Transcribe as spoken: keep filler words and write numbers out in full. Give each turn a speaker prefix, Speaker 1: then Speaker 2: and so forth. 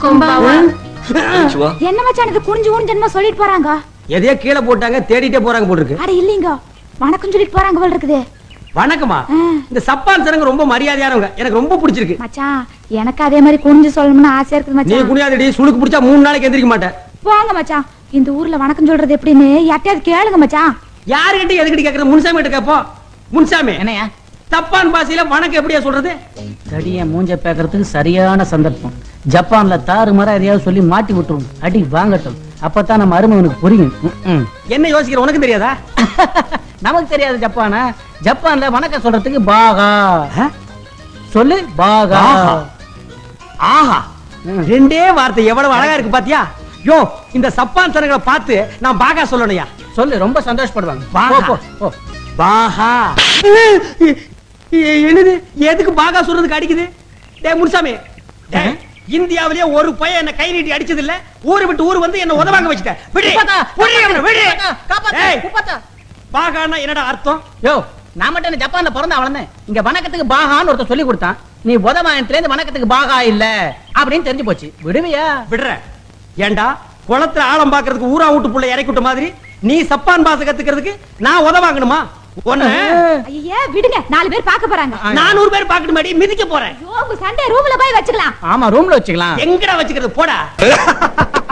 Speaker 1: என்ன மச்சான் இது குனிஞ்சு குனிஞ்சு சொல்லிட்டு போறாங்க?
Speaker 2: எதையோ கீழே போட்டாங்க, தேடிட்டே போறாங்க போல இருக்கு.
Speaker 1: அட இல்லீங்க, வணக்கம் சொல்லிட்டு போறாங்க போல இருக்குது.
Speaker 2: வணக்கமா? இந்த சப்பான் சனங்க ரொம்ப மரியாதையானவங்க, எனக்கு ரொம்ப பிடிச்சிருக்கு.
Speaker 1: மச்சான் எனக்கு அதே மாதிரி குனிஞ்சு சொல்லணும்னு ஆசையா இருக்குது மச்சான்.
Speaker 2: நீ குனியாதடி, சுளுக்கு பிடிச்சா மூணு நாளைக்கு எந்திரிக்க மாட்டேன்.
Speaker 1: போங்க மச்சான், இந்த ஊர்ல வணக்கம் சொல்றது எப்படின்னு யார்ட்டையாவது கேளுங்க மச்சான்.
Speaker 2: யாருகிட்ட எதுக்கிட்ட கேக்குற? முன்சாமி கிட்ட கேப்போம். முன்சாமி,
Speaker 3: என்னையா
Speaker 2: சப்பான் பாஷையில வணக்கம் எப்படியா சொல்றது?
Speaker 3: தடிய மூஞ்ச பேக்கிறதுக்கு சரியான சந்தர்ப்பம். ஜப்பான்ல தாறுமாறா எதையாவது சொல்லி மாட்டி விட்டுரும், அடி வாங்கட்டும். அப்பதான் நம்ம அருமவனுக்கு புரியும்.
Speaker 2: என்ன யோசிக்கிற, உனக்கு தெரியாதா?
Speaker 3: நமக்கு தெரியாது ஜப்பானா? ஜப்பான்ல வணக்கம் சொல்றதுக்கு பாகா சொல்லு, பாகா.
Speaker 2: ஆஹா, ரெண்டே வார்த்தை எவ்வளவு அழகா இருக்கு பாத்தியா? யோ, இந்த சப்பான் சனங்களை பார்த்து நான் பாகா சொல்லணும்யா.
Speaker 3: சொல்லு, ரொம்ப சந்தோஷப்படுவாங்க.
Speaker 2: பாகா.
Speaker 3: போ, போ, போ.
Speaker 2: பாகா. என்னது, எதுக்கு பாகா சொல்றதுக்கு அடிக்குது? டேய் முன்சாமி, டேய், இந்தியாவிலேயே ஒரு பையன் என்ன கை நீட்டி அடிச்சது இல்ல. ஊரு விட்டு ஊரு வந்து என்ன உதவாங்க வச்சுட்ட. விடு, விடு அவனை, விடு. டேய், பாகான்னா என்னடா அர்த்தம்?
Speaker 3: யோ, நான் மட்டும் ஜப்பான்ல பிறந்த அவளே. இங்க வணக்கத்துக்கு பாகான்னு ஒருத்தர் சொல்லி கொடுத்தான். நீ உதவாயத்துல இருந்து வணக்கத்துக்கு பாகா இல்ல அப்படின்னு தெரிஞ்சு போச்சு. விடுவியா?
Speaker 2: விடுற. ஏண்டா, குளத்துல ஆழம் பாக்குறதுக்கு ஊரா வீட்டு புள்ள இறக்கி விட்ட மாதிரி நீ சப்பான் பாச கத்துக்கிறதுக்கு நான் உதவாங்கணுமா?
Speaker 1: ஐயா விடுங்க, நாலு பேர் பார்க்க போறாங்க.
Speaker 2: நானூறு பேர் பாக்கணும் மாடி, மிதிக்க போறேன்.
Speaker 1: சண்டே ரூம்ல போய் வச்சுக்கலாம்.
Speaker 3: ஆமா, ரூம்ல வச்சுக்கலாம்.
Speaker 2: எங்கடா வச்சுக்கிறது? போடா.